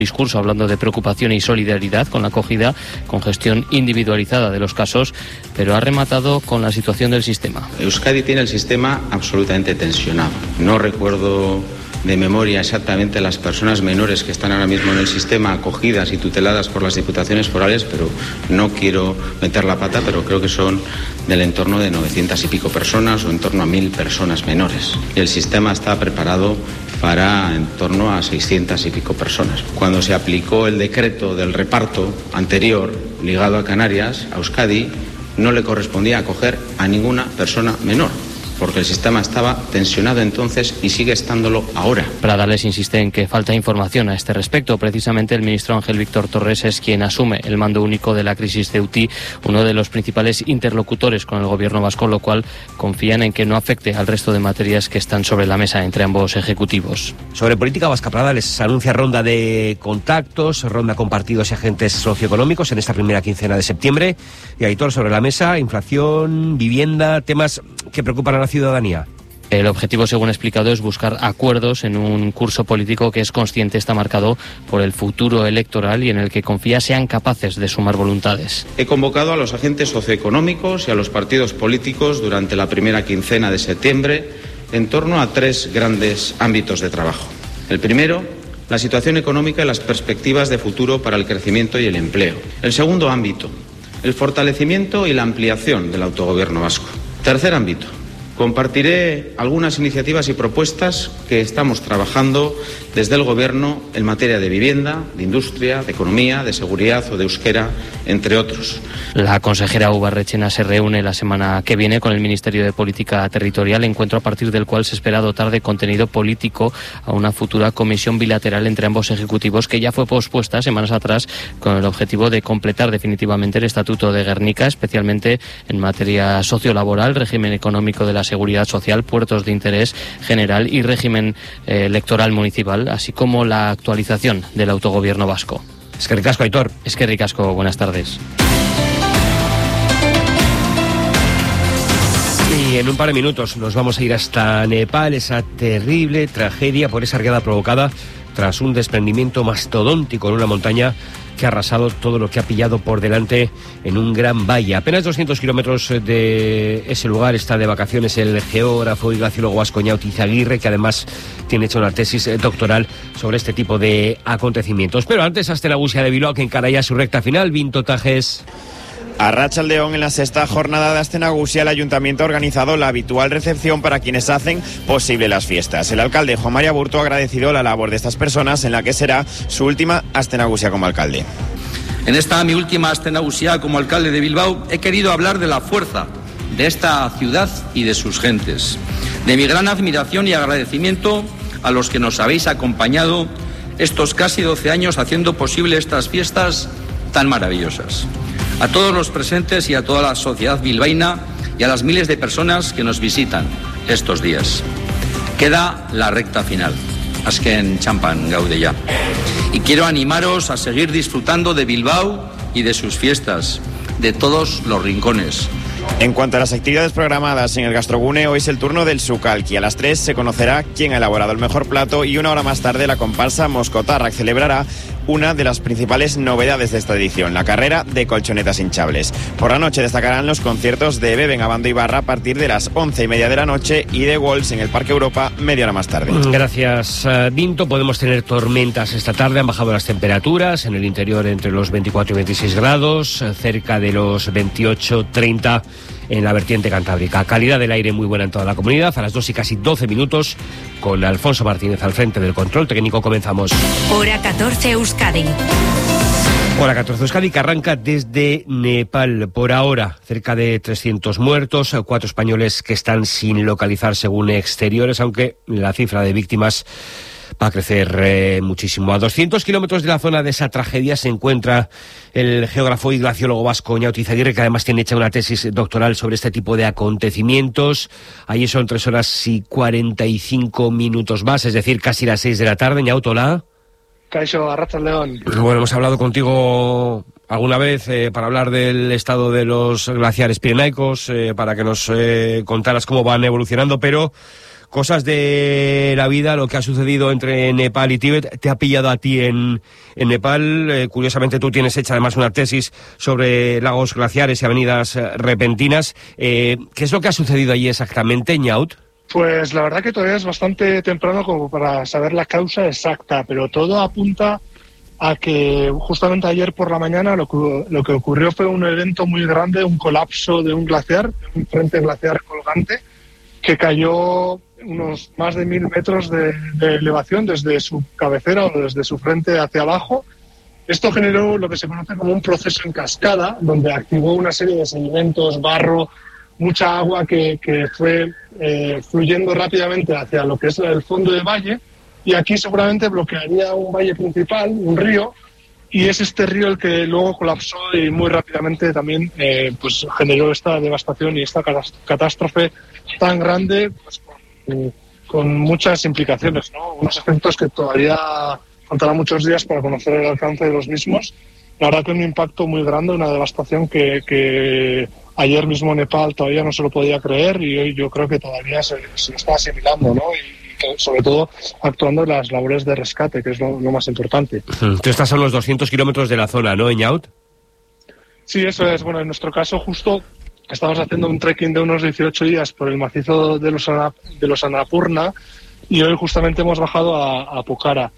discurso hablando de preocupación y solidaridad con la acogida, con gestión individualizada de los casos, pero ha rematado con la situación del sistema. Euskadi tiene el sistema absolutamente tensionado. No recuerdo de memoria exactamente las personas menores que están ahora mismo en el sistema acogidas y tuteladas por las diputaciones forales, pero no quiero meter la pata, pero creo que son del entorno de 900 y pico personas o en torno a 1.000 personas menores. Y el sistema está preparado para en torno a 600 y pico personas. Cuando se aplicó el decreto del reparto anterior ligado a Canarias, a Euskadi, no le correspondía acoger a ninguna persona menor, porque el sistema estaba tensionado entonces y sigue estándolo ahora. Pradales insiste en que falta información a este respecto. Precisamente el ministro Ángel Víctor Torres es quien asume el mando único de la crisis Ceuti, uno de los principales interlocutores con el gobierno vasco, lo cual confían en que no afecte al resto de materias que están sobre la mesa entre ambos ejecutivos. Sobre política vasca, Pradales anuncia ronda de contactos, ronda con partidos y agentes socioeconómicos en esta primera quincena de septiembre. Y Aitor, sobre la mesa, inflación, vivienda, temas que preocupan a la ciudadanía. El objetivo, según ha explicado, es buscar acuerdos en un curso político que es consciente está marcado por el futuro electoral y en el que confía sean capaces de sumar voluntades. He convocado a los agentes socioeconómicos y a los partidos políticos durante la primera quincena de septiembre en torno a 3 grandes ámbitos de trabajo. El primero, la situación económica y las perspectivas de futuro para el crecimiento y el empleo. El segundo ámbito, el fortalecimiento y la ampliación del autogobierno vasco. Tercer ámbito, compartiré algunas iniciativas y propuestas que estamos trabajando desde el Gobierno en materia de vivienda, de industria, de economía, de seguridad o de euskera, entre otros. La consejera Uva Rechena se reúne la semana que viene con el Ministerio de Política Territorial, encuentro a partir del cual se espera dotar de contenido político a una futura comisión bilateral entre ambos ejecutivos que ya fue pospuesta semanas atrás con el objetivo de completar definitivamente el Estatuto de Gernika, especialmente en materia sociolaboral, régimen económico de la seguridad social, puertos de interés general y régimen electoral municipal, así como la actualización del autogobierno vasco. Es que ricasco, Aitor. Es que ricasco, buenas tardes. Y en un par de minutos nos vamos a ir hasta Nepal, esa terrible tragedia por esa riada provocada tras un desprendimiento mastodóntico en una montaña que ha arrasado todo lo que ha pillado por delante en un gran valle. Apenas 200 kilómetros de ese lugar está de vacaciones el geógrafo y glaciólogo vasco Ñauti Izaguirre, que además tiene hecho una tesis doctoral sobre este tipo de acontecimientos. Pero antes, hasta la Nagusia de Bilbao, que encara ya su recta final. Vinto Tajes. Arratsaldeon, en la sexta jornada de Aste Nagusia, el Ayuntamiento ha organizado la habitual recepción para quienes hacen posible las fiestas. El alcalde Juan María Burto ha agradecido la labor de estas personas en la que será su última Aste Nagusia como alcalde. En esta mi última Aste Nagusia como alcalde de Bilbao he querido hablar de la fuerza de esta ciudad y de sus gentes, de mi gran admiración y agradecimiento a los que nos habéis acompañado estos casi 12 años haciendo posible estas fiestas tan maravillosas. A todos los presentes y a toda la sociedad bilbaína y a las miles de personas que nos visitan estos días. Queda la recta final. Azken txanpan gaude ya. Y quiero animaros a seguir disfrutando de Bilbao y de sus fiestas, de todos los rincones. En cuanto a las actividades programadas en el Gastrogune, hoy es el turno del Sukalki. A las 3 se conocerá quién ha elaborado el mejor plato y 1 hora más tarde la comparsa Moscotarrak celebrará una de las principales novedades de esta edición, la carrera de colchonetas hinchables. Por la noche destacarán los conciertos de Beben Abando y Barra a partir de las 11:30 de la noche y de Walls en el Parque Europa media hora más tarde. Gracias, Vinto. Podemos tener tormentas esta tarde. Han bajado las temperaturas en el interior entre los 24 y 26 grados, cerca de los 28-30 en la vertiente cantábrica. Calidad del aire muy buena en toda la comunidad. A las 2 y casi 12 minutos, con Alfonso Martínez al frente del control técnico, comenzamos. Hora 14 Euskadi. Hora 14 Euskadi, que arranca desde Nepal. Por ahora, cerca de 300 muertos, 4 españoles que están sin localizar según exteriores, aunque la cifra de víctimas va a crecer muchísimo. A 200 kilómetros de la zona de esa tragedia se encuentra el geógrafo y glaciólogo vasco Ñauti Izaguirre, que además tiene hecha una tesis doctoral sobre este tipo de acontecimientos. Allí son 3 horas y 45 minutos más, es decir, casi las 6 de la tarde. Ñauti, hola. Caixo, Arratsaldeon. Bueno, hemos hablado contigo alguna vez para hablar del estado de los glaciares pirenaicos, para que nos contaras cómo van evolucionando, pero cosas de la vida, lo que ha sucedido entre Nepal y Tíbet, te ha pillado a ti en Nepal. Curiosamente tú tienes hecha además una tesis sobre lagos glaciares y avenidas repentinas. ¿Qué es lo que ha sucedido allí exactamente, Ñaut? Pues la verdad que todavía es bastante temprano como para saber la causa exacta, pero todo apunta a que justamente ayer por la mañana lo que ocurrió fue un evento muy grande, un colapso de un glaciar, un frente glaciar colgante, que cayó unos más de 1000 metros de elevación desde su cabecera o desde su frente hacia abajo. Esto generó lo que se conoce como un proceso en cascada, donde activó una serie de sedimentos, barro, mucha agua que fue fluyendo rápidamente hacia lo que es el fondo del valle, y aquí seguramente bloquearía un valle principal, un río, y es este río el que luego colapsó y muy rápidamente también pues generó esta devastación y esta catástrofe tan grande, pues, con muchas implicaciones, ¿no? Unos efectos que todavía faltarán muchos días para conocer el alcance de los mismos. La verdad que un impacto muy grande, una devastación que ayer mismo Nepal todavía no se lo podía creer, y hoy yo creo que todavía se lo está asimilando, ¿no? Y sobre todo actuando en las labores de rescate, que es lo más importante. Tú estás a unos 200 kilómetros de la zona, ¿no, Ñaut? Sí, eso es. Bueno, en nuestro caso justo estamos haciendo un trekking de unos 18 días por el macizo de los Annapurna, y hoy justamente hemos bajado a Pokhara.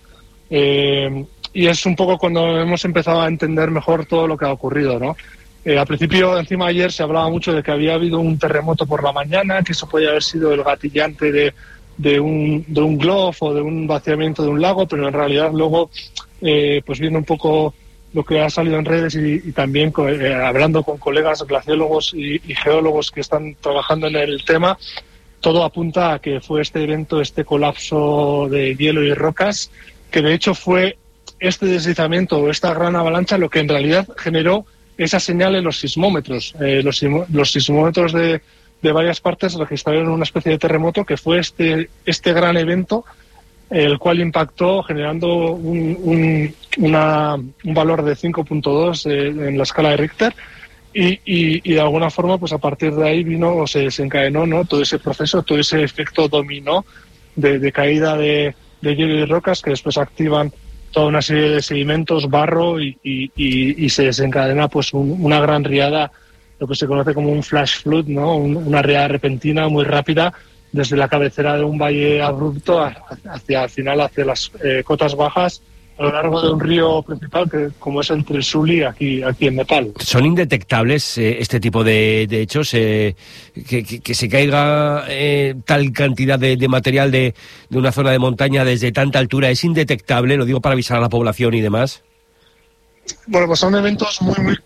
Y es un poco cuando hemos empezado a entender mejor todo lo que ha ocurrido, ¿no? Al principio, encima ayer se hablaba mucho de que había habido un terremoto por la mañana, que eso podía haber sido el gatillante de un globo o de un vaciamiento de un lago, pero en realidad luego, pues viendo un poco lo que ha salido en redes y también hablando con colegas glaciólogos y geólogos que están trabajando en el tema, todo apunta a que fue este evento, este colapso de hielo y rocas, que de hecho fue este deslizamiento o esta gran avalancha lo que en realidad generó esa señal en los sismómetros. Los sismómetros de varias partes registraron una especie de terremoto que fue este gran evento, el cual impactó generando un valor de 5.2 en la escala de Richter, y de alguna forma pues a partir de ahí vino o se desencadenó, ¿no?, todo ese proceso, todo ese efecto dominó de caída de hielo y rocas que después activan toda una serie de sedimentos, barro y se desencadena pues una gran riada, lo que se conoce como un flash flood, ¿no? Una riada repentina muy rápida desde la cabecera de un valle abrupto hacia al final, hacia las cotas bajas, a lo largo de un río principal que como es el Trishuli aquí en Nepal. ¿Son indetectables este tipo de hechos? Que se caiga tal cantidad de material de una zona de montaña desde tanta altura, ¿es indetectable? Lo digo para avisar a la población y demás. Bueno, pues son eventos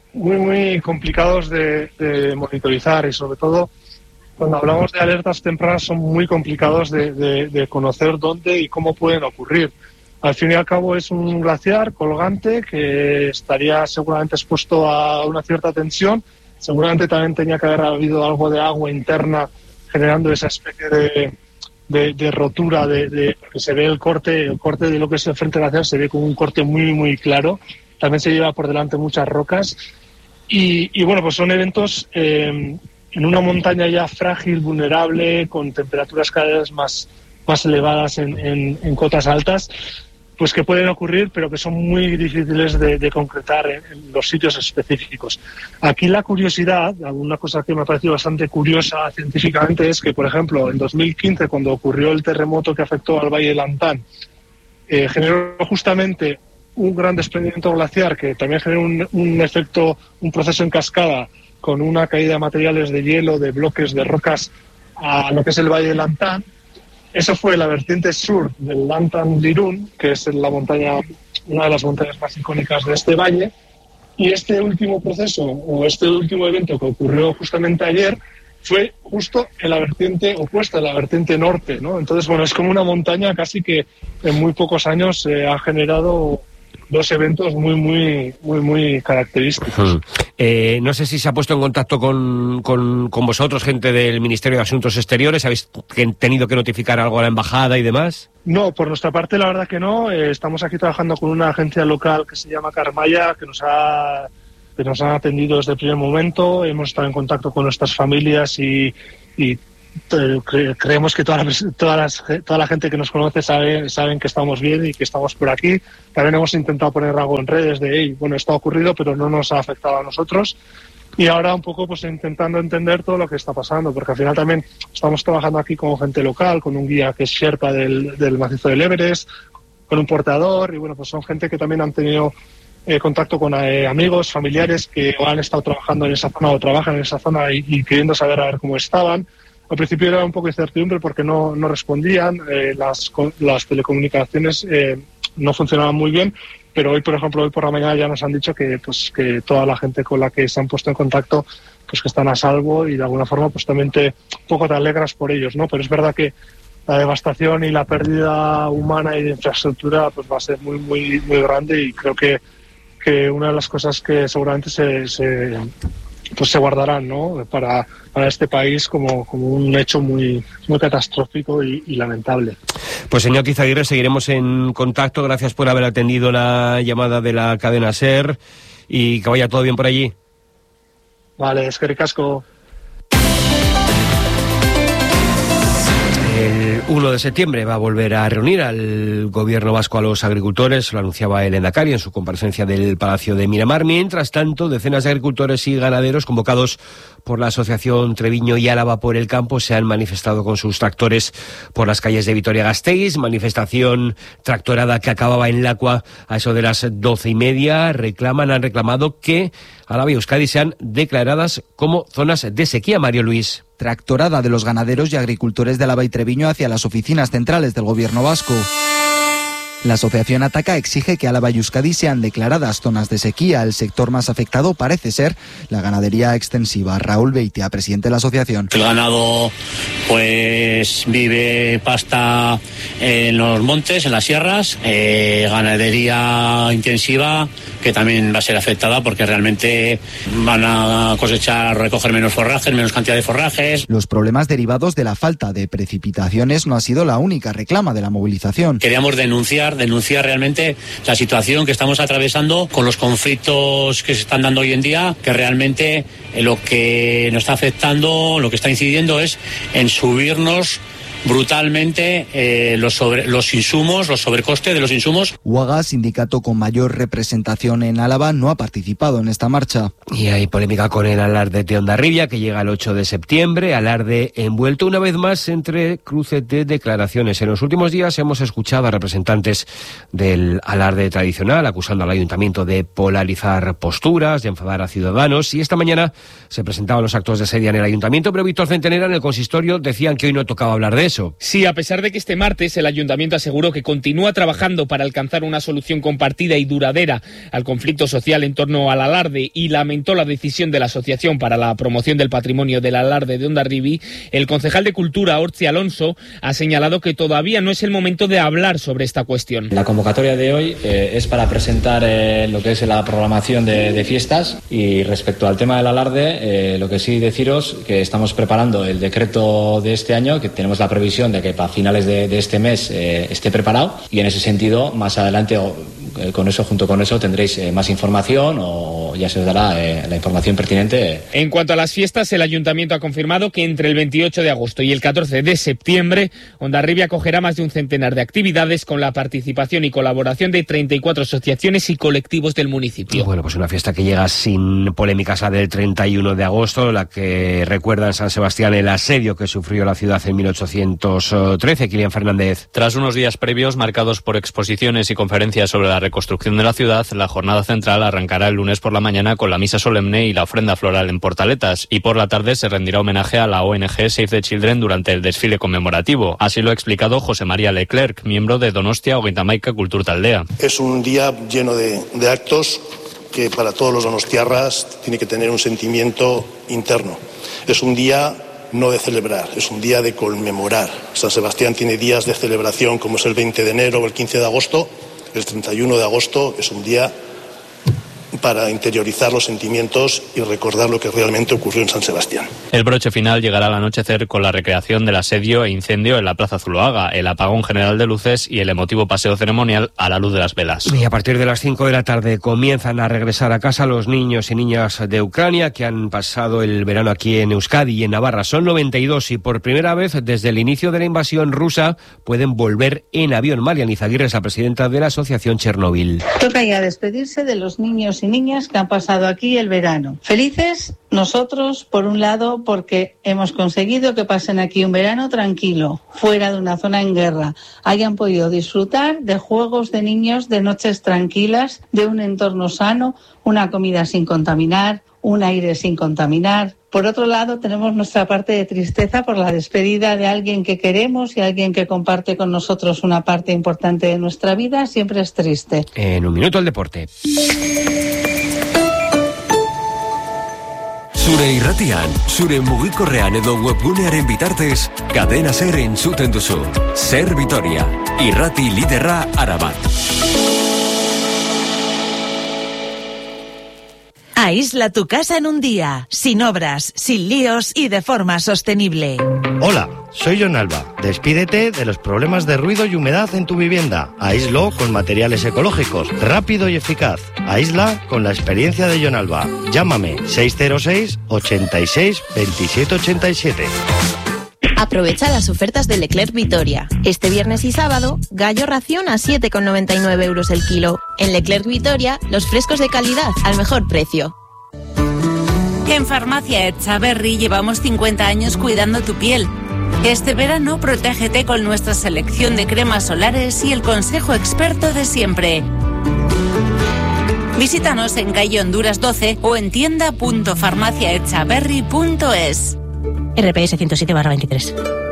muy complicados de monitorizar, y sobre todo cuando hablamos de alertas tempranas son muy complicados de conocer dónde y cómo pueden ocurrir. Al fin y al cabo es un glaciar colgante que estaría seguramente expuesto a una cierta tensión. Seguramente también tenía que haber habido algo de agua interna generando esa especie de rotura, porque se ve el corte de lo que es el frente glaciar, se ve como un corte muy claro. También se lleva por delante muchas rocas y bueno, pues son eventos en una montaña ya frágil, vulnerable, con temperaturas cada vez más elevadas en cotas altas, pues que pueden ocurrir, pero que son muy difíciles de concretar en los sitios específicos. Aquí la curiosidad, una cosa que me ha parecido bastante curiosa científicamente, es que, por ejemplo, en 2015, cuando ocurrió el terremoto que afectó al Valle de Lantán, generó justamente un gran desprendimiento glaciar que también generó un efecto, un proceso en cascada, con una caída de materiales de hielo, de bloques, de rocas, a lo que es el Valle de Lantán. Eso fue la vertiente sur del Lantán Lirún, que es una de las montañas más icónicas de este valle. Y este último proceso, o este último evento que ocurrió justamente ayer, fue justo en la vertiente opuesta, en la vertiente norte, ¿no? Entonces, bueno, es como una montaña casi que en muy pocos años ha generado dos eventos muy característicos. No sé si se ha puesto en contacto con vosotros, gente del Ministerio de Asuntos Exteriores. ¿Habéis tenido que notificar algo a la embajada y demás? No, por nuestra parte la verdad que no. Estamos aquí trabajando con una agencia local que se llama Karmaya, que nos han atendido desde el primer momento. Hemos estado en contacto con nuestras familias y creemos que toda la gente que nos conoce saben que estamos bien y que estamos por aquí. También hemos intentado poner algo en redes de, esto ha ocurrido, pero no nos ha afectado a nosotros. Y ahora un poco pues intentando entender todo lo que está pasando, porque al final también estamos trabajando aquí con gente local, con un guía que es Sherpa del macizo del Everest, con un portador, y bueno, pues son gente que también han tenido contacto con amigos, familiares que han estado trabajando en esa zona o trabajan en esa zona y queriendo saber a ver cómo estaban. Al principio era un poco de incertidumbre porque no respondían, las telecomunicaciones no funcionaban muy bien, pero hoy por la mañana ya nos han dicho que toda la gente con la que se han puesto en contacto pues que están a salvo, y de alguna forma pues también un poco te alegras por ellos, ¿no? Pero es verdad que la devastación y la pérdida humana y de infraestructura pues va a ser muy muy muy grande, y creo que una de las cosas que seguramente se guardarán, ¿no? para este país como un hecho muy muy catastrófico y lamentable. Pues señor Tizaguirre, seguiremos en contacto. Gracias por haber atendido la llamada de la cadena SER, y que vaya todo bien por allí. Vale, eskerrik asko. El 1 de septiembre va a volver a reunir al gobierno vasco a los agricultores, lo anunciaba el Endacari en su comparecencia del Palacio de Miramar. Mientras tanto, decenas de agricultores y ganaderos convocados por la Asociación Treviño y Álava por el Campo se han manifestado con sus tractores por las calles de Vitoria-Gasteiz, manifestación tractorada que acababa en Lacua a eso de las 12:30. Han reclamado que Álava y Euskadi sean declaradas como zonas de sequía. Mario Luis. Tractorada de los ganaderos y agricultores de Álava y Treviño hacia las oficinas centrales del gobierno vasco. La asociación Ataca exige que Álava y Euskadi sean declaradas zonas de sequía. El sector más afectado parece ser la ganadería extensiva. Raúl Beitia, presidente de la asociación. El ganado pues vive, pasta en los montes, en las sierras, ganadería intensiva que también va a ser afectada porque realmente van a cosechar, recoger menos forrajes, menos cantidad de forrajes. Los problemas derivados de la falta de precipitaciones no ha sido la única reclama de la movilización. Queríamos denunciar realmente la situación que estamos atravesando con los conflictos que se están dando hoy en día, que realmente lo que nos está afectando, lo que está incidiendo es en subirnos brutalmente los insumos, los sobrecostes de los insumos. UAGA, sindicato con mayor representación en Álava, no ha participado en esta marcha. Y hay polémica con el alarde de Hondarribia, que llega el 8 de septiembre, alarde envuelto una vez más entre cruces de declaraciones. En los últimos días hemos escuchado a representantes del alarde tradicional acusando al ayuntamiento de polarizar posturas, de enfadar a ciudadanos, y esta mañana se presentaban los actos de sedia en el ayuntamiento, pero Víctor Centenera en el consistorio decían que hoy no tocaba hablar de eso. Sí, a pesar de que este martes el ayuntamiento aseguró que continúa trabajando para alcanzar una solución compartida y duradera al conflicto social en torno al alarde, y lamentó la decisión de la Asociación para la Promoción del Patrimonio del Alarde de Hondarribia, el concejal de Cultura, Ortzi Alonso, ha señalado que todavía no es el momento de hablar sobre esta cuestión. La convocatoria de hoy es para presentar lo que es la programación de fiestas, y respecto al tema del alarde, lo que sí deciros que estamos preparando el decreto de este año, que tenemos la previsión de que para finales de este mes esté preparado, y en ese sentido más adelante junto con eso tendréis más información, o ya se os dará la información pertinente. En cuanto a las fiestas, el ayuntamiento ha confirmado que entre el 28 de agosto y el 14 de septiembre Hondarribia acogerá más de un centenar de actividades con la participación y colaboración de 34 asociaciones y colectivos del municipio. Bueno, pues una fiesta que llega sin polémicas, la del 31 de agosto, la que recuerda en San Sebastián el asedio que sufrió la ciudad en 1813. Kilian Fernández. Tras unos días previos marcados por exposiciones y conferencias sobre la reconstrucción de la ciudad, la jornada central arrancará el lunes por la mañana con la misa solemne y la ofrenda floral en Portaletas, y por la tarde se rendirá homenaje a la ONG Save the Children durante el desfile conmemorativo. Así lo ha explicado José María Leclerc, miembro de Donostia Hogeita Hamaika Kulturtaldea. Es un día lleno de actos que para todos los donostiarras tiene que tener un sentimiento interno. Es un día no de celebrar, es un día de conmemorar. San Sebastián tiene días de celebración como es el 20 de enero o el 15 de agosto. El 31 de agosto es un día para interiorizar los sentimientos y recordar lo que realmente ocurrió en San Sebastián. El broche final llegará al anochecer con la recreación del asedio e incendio en la Plaza Zuloaga, el apagón general de luces y el emotivo paseo ceremonial a la luz de las velas. Y a partir de las 5 de la tarde comienzan a regresar a casa los niños y niñas de Ucrania que han pasado el verano aquí en Euskadi y en Navarra. Son 92 y por primera vez desde el inicio de la invasión rusa pueden volver en avión. Marian Izaguirre es la presidenta de la asociación Chernobyl. Toca ya despedirse de los niños y niñas que han pasado aquí el verano. Felices nosotros, por un lado, porque hemos conseguido que pasen aquí un verano tranquilo, fuera de una zona en guerra. Hayan podido disfrutar de juegos de niños, de noches tranquilas, de un entorno sano, una comida sin contaminar, un aire sin contaminar. Por otro lado, tenemos nuestra parte de tristeza por la despedida de alguien que queremos y alguien que comparte con nosotros una parte importante de nuestra vida. Siempre es triste. En un minuto el deporte. Zure irratian, zure mugikorrean edo webgunearen bitartez, Cadena Ser entzuten duzu. Ser Vitoria, irrati liderra Araban. Aísla tu casa en un día, sin obras, sin líos y de forma sostenible. Hola, soy John Alba. Despídete de los problemas de ruido y humedad en tu vivienda. Aíslo con materiales ecológicos, rápido y eficaz. Aísla con la experiencia de John Alba. Llámame 606 86 27 87. Aprovecha las ofertas de Leclerc Vitoria. Este viernes y sábado, gallo ración a 7,99 euros el kilo. En Leclerc Vitoria, los frescos de calidad al mejor precio. En Farmacia Echaverri llevamos 50 años cuidando tu piel. Este verano, protégete con nuestra selección de cremas solares y el consejo experto de siempre. Visítanos en calle Honduras 12 o en tienda.farmaciaechaverri.es. RPS 107/23.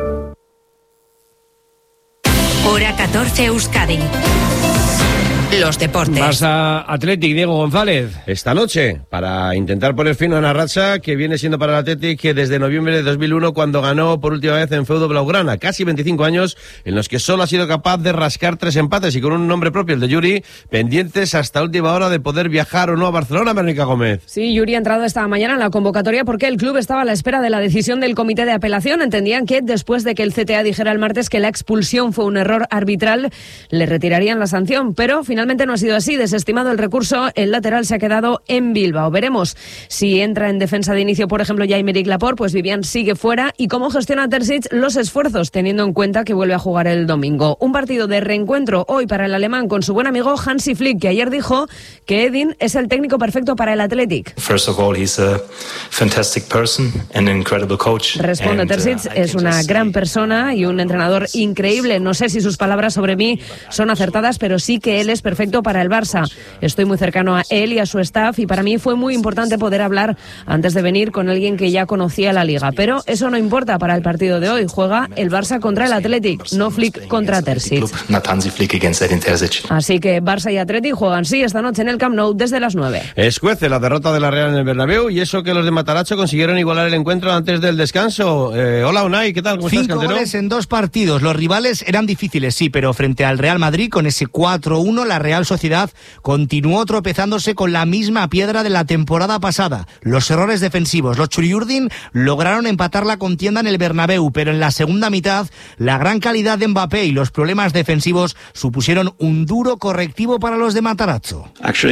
Hora 14 Euskadi. Los deportes. Barça Athletic, Diego González. Esta noche, para intentar poner fin a una racha que viene siendo para el Athletic desde noviembre de 2001, cuando ganó por última vez en feudo blaugrana. Casi 25 años en los que solo ha sido capaz de rascar 3 empates y con un nombre propio, el de Yuri, pendientes hasta última hora de poder viajar o no a Barcelona. Verónica Gómez. Sí, Yuri ha entrado esta mañana en la convocatoria porque el club estaba a la espera de la decisión del comité de apelación. Entendían que después de que el CTA dijera el martes que la expulsión fue un error arbitral, le retirarían la sanción, pero finalmente no ha sido así. Desestimado el recurso, el lateral se ha quedado en Bilbao. Veremos si entra en defensa de inicio, por ejemplo, ya Aymeric Laporte, pues Vivian sigue fuera, y cómo gestiona Terzic los esfuerzos, teniendo en cuenta que vuelve a jugar el domingo. Un partido de reencuentro hoy para el alemán con su buen amigo Hansi Flick, que ayer dijo que Edin es el técnico perfecto para el Athletic. First of all, he's a fantastic person and an incredible coach. Responde Terzic, es una gran persona y un entrenador increíble. No sé si sus palabras sobre mí son acertadas, pero sí que él es perfecto para el Barça. Estoy muy cercano a él y a su staff y para mí fue muy importante poder hablar antes de venir con alguien que ya conocía la liga. Pero eso no importa para el partido de hoy. Juega el Barça contra el Athletic, no Flick contra Terzic. Así que Barça y Athletic juegan sí esta noche en el Camp Nou desde las 9. Escuece la derrota de la Real en el Bernabéu y eso que los de Matarazzo consiguieron igualar el encuentro antes del descanso. Hola Unai, ¿qué tal? ¿Cómo estás, 5 cantero? goles en 2 partidos. Los rivales eran difíciles, sí, pero frente al Real Madrid con ese 4-1 la Real Sociedad continuó tropezándose con la misma piedra de la temporada pasada, los errores defensivos. Los Churiurdin lograron empatar la contienda en el Bernabéu, pero en la segunda mitad la gran calidad de Mbappé y los problemas defensivos supusieron un duro correctivo para los de Matarazzo.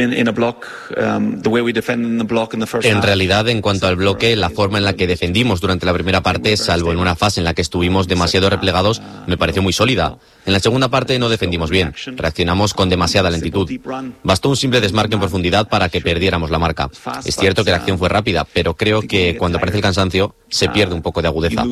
En realidad, en cuanto al bloque, la forma en la que defendimos durante la primera parte, salvo en una fase en la que estuvimos demasiado replegados, me pareció muy sólida. En la segunda parte no defendimos bien, reaccionamos con demasiada lentitud. Bastó un simple desmarque en profundidad para que perdiéramos la marca. Es cierto que la acción fue rápida, pero creo que cuando aparece el cansancio se pierde un poco de agudeza.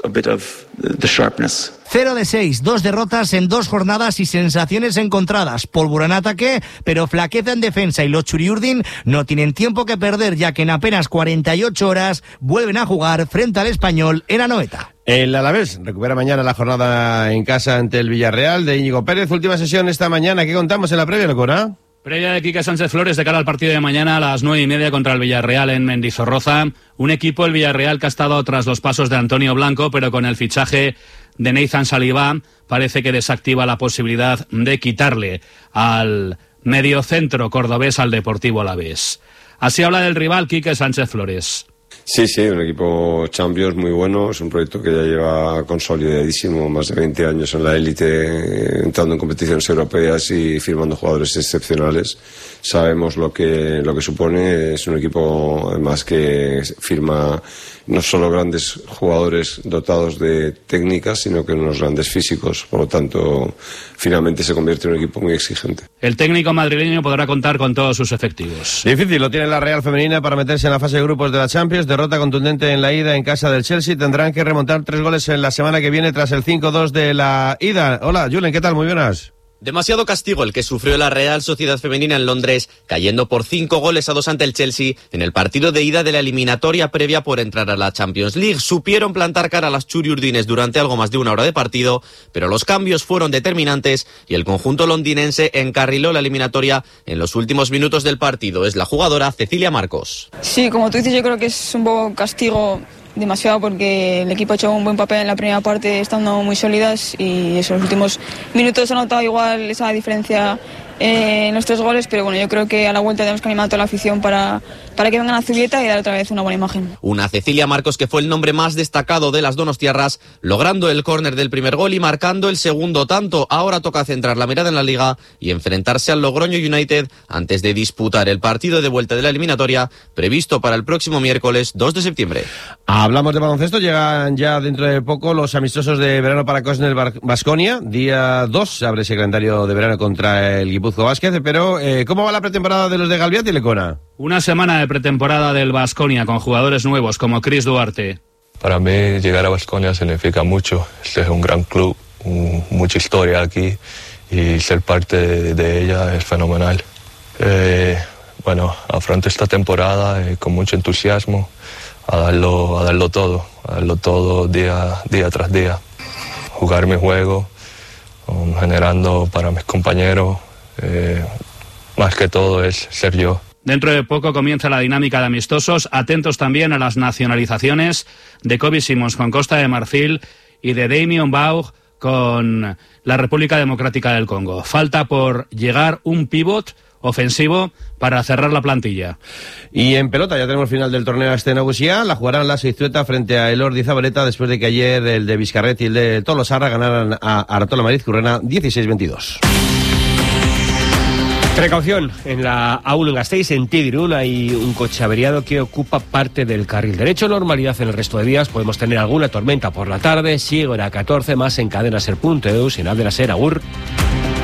0 de 6, 2 derrotas en 2 jornadas y sensaciones encontradas. Pólvora en ataque, pero flaqueza en defensa, y los Churiurdin no tienen tiempo que perder, ya que en apenas 48 horas vuelven a jugar frente al Español en Anoeta. El Alavés recupera mañana la jornada en casa ante el Villarreal de Íñigo Pérez. Última sesión esta mañana. ¿Qué contamos en la previa, Locora? Previa de Quique Sánchez Flores de cara al partido de mañana a las 9:30 contra el Villarreal en Mendizorroza. Un equipo, el Villarreal, que ha estado tras los pasos de Antonio Blanco, pero con el fichaje de Nathan Saliba parece que desactiva la posibilidad de quitarle al mediocentro cordobés al Deportivo Alavés. Así habla del rival Quique Sánchez Flores. Sí, un equipo Champions muy bueno, es un proyecto que ya lleva consolidadísimo, más de 20 años en la élite, entrando en competiciones europeas y firmando jugadores excepcionales. Sabemos lo que supone, es un equipo además que firma no solo grandes jugadores dotados de técnicas, sino que unos grandes físicos, por lo tanto, finalmente se convierte en un equipo muy exigente. El técnico madrileño podrá contar con todos sus efectivos. Difícil lo tiene la Real Femenina para meterse en la fase de grupos de la Champions. Derrota contundente en la ida en casa del Chelsea. Tendrán que remontar 3 goles en la semana que viene tras el 5-2 de la ida. Hola, Julen, ¿qué tal? Muy buenas. Demasiado castigo el que sufrió la Real Sociedad Femenina en Londres, cayendo por 5-2 ante el Chelsea en el partido de ida de la eliminatoria previa por entrar a la Champions League. Supieron plantar cara a las churiurdines durante algo más de una hora de partido, pero los cambios fueron determinantes y el conjunto londinense encarriló la eliminatoria en los últimos minutos del partido. Es la jugadora Cecilia Marcos. Sí, como tú dices, yo creo que es un poco castigo, demasiado, porque el equipo ha hecho un buen papel en la primera parte, estando muy sólidas, y esos últimos minutos se ha notado igual esa diferencia en los 3 goles, pero bueno, yo creo que a la vuelta tenemos que animar a toda la afición para que vengan a Zubieta y dar otra vez una buena imagen. Una Cecilia Marcos que fue el nombre más destacado de las donostiarras, logrando el córner del primer gol y marcando el segundo tanto. Ahora toca centrar la mirada en la Liga y enfrentarse al Logroño United antes de disputar el partido de vuelta de la eliminatoria previsto para el próximo miércoles 2 de septiembre. Hablamos de baloncesto, llegan ya dentro de poco los amistosos de verano para Cosnel Baskonia. Día 2 se abre ese calendario de verano contra el Guipúzcoa Basket, pero ¿cómo va la pretemporada de los de Galviat y Lecona? Una semana de pretemporada del Baskonia con jugadores nuevos como Chris Duarte. Para mí llegar a Baskonia significa mucho. Este es un gran club, mucha historia aquí, y ser parte de ella es fenomenal. Bueno, afronto esta temporada con mucho entusiasmo, a darlo todo día tras día. Jugar mi juego, generando para mis compañeros, más que todo es ser yo. Dentro de poco comienza la dinámica de amistosos, atentos también a las nacionalizaciones de Kobe Simons con Costa de Marfil y de Damien Baugh con la República Democrática del Congo. Falta por llegar un pívot ofensivo para cerrar la plantilla. Y en pelota ya tenemos final del torneo este Nagusia. La jugarán la Seizueta frente a Elordi Zabaleta después de que ayer el de Vizcarret y el de Tolosarra ganaran a Artola Mariz Currena 16-22. Precaución, en la A1 en Gasteiz, en Tidirún, hay un coche averiado que ocupa parte del carril derecho. Normalidad en el resto de días, podemos tener alguna tormenta por la tarde. Sigue hora 14 más en cadenaser.eus y en Aldenaser, agur.